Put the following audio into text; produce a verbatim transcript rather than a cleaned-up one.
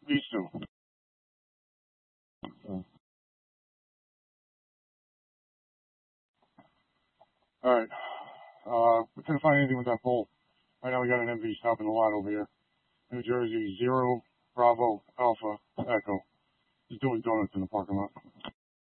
These two. Alright. Uh, we couldn't find anything with that pole. Right now we got an M V stopping the lot over here. New Jersey, Zero, Bravo, Alpha, Echo. He's doing donuts in the parking lot.